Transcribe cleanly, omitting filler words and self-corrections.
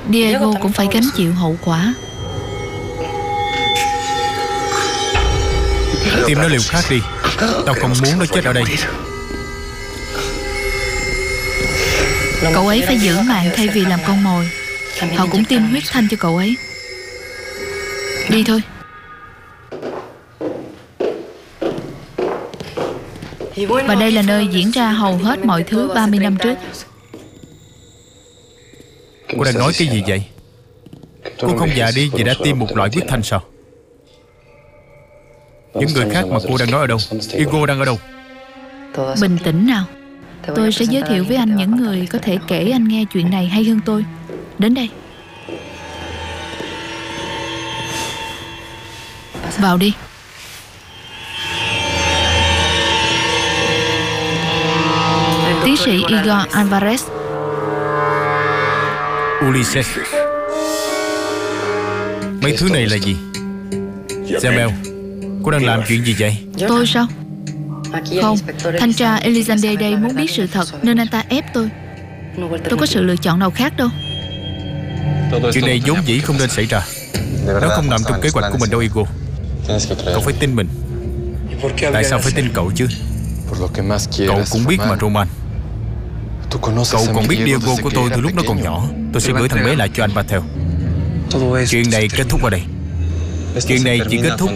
Diego cũng phải gánh chịu hậu quả. Tìm nó liều khác đi. Tao không muốn nó chết ở đây. Cậu ấy phải giữ mạng thay vì làm con mồi. Họ cũng tiêm huyết thanh cho cậu ấy. Đi thôi. Và đây là nơi diễn ra hầu hết mọi thứ 30 năm trước. Cô đang nói cái gì vậy? Cô không già đi vì đã tiêm một loại huyết thanh sao? Những người khác mà cô đang nói ở đâu? Hugo đang ở đâu? Bình tĩnh nào. Tôi sẽ giới thiệu với anh những người có thể kể anh nghe chuyện này hay hơn tôi. Đến đây. Vào đi. Tiến sĩ Igor Alvarez. Ulises. Mấy thứ này là gì? Isabel, cô đang làm chuyện gì vậy? Tôi sao? Không, thanh tra Elizande đây muốn biết sự thật nên anh ta ép tôi. Tôi có sự lựa chọn nào khác đâu. Chuyện này vốn dĩ không nên xảy ra. Nó không nằm trong kế hoạch của mình đâu, Hugo. Cậu phải tin mình. Tại sao phải tin cậu chứ? Cậu cũng biết mà, Roman. Cậu còn biết Diego của tôi từ lúc nó còn nhỏ. Tôi sẽ gửi thằng bé lại cho anh Patel. Chuyện này kết thúc ở đây. Chuyện này chỉ kết thúc